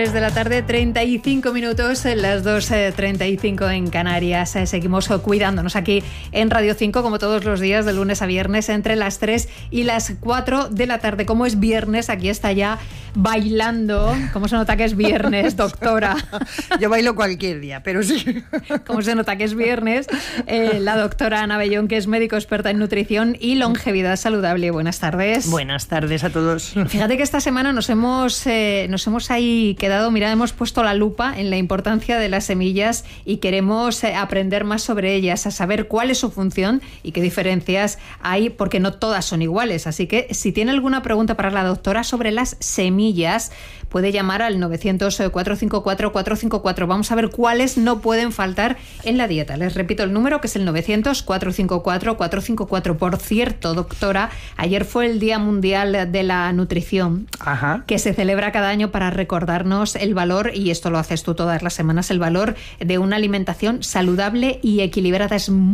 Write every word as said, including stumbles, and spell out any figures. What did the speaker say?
De la tarde, treinta y cinco minutos, las dos treinta y cinco en Canarias. Seguimos cuidándonos aquí en Radio cinco, como todos los días, de lunes a viernes, entre las tres y las cuatro de la tarde. Como es viernes, aquí está ya bailando. ¿Cómo se nota que es viernes, doctora? Yo bailo cualquier día, pero sí. ¿Cómo se nota que es viernes? Eh, la doctora Ana Bellón, que es médico experta en nutrición y longevidad saludable. Buenas tardes. Buenas tardes a todos. Fíjate que esta semana nos hemos, eh, nos hemos ahí quedado Mira, hemos puesto la lupa en la importancia de las semillas y queremos aprender más sobre ellas, a saber cuál es su función y qué diferencias hay, porque no todas son iguales. Así que si tiene alguna pregunta para la doctora sobre las semillas, puede llamar al novecientos, cuatrocientos cincuenta y cuatro, cuatrocientos cincuenta y cuatro. Vamos a ver cuáles no pueden faltar en la dieta. Les repito el número, que es el novecientos, cuatrocientos cincuenta y cuatro, cuatrocientos cincuenta y cuatro. Por cierto, doctora, ayer fue el Día Mundial de la Nutrición, Ajá. que se celebra cada año para recordarnos el valor, y esto lo haces tú todas las semanas, el valor de una alimentación saludable y equilibrada. Es muy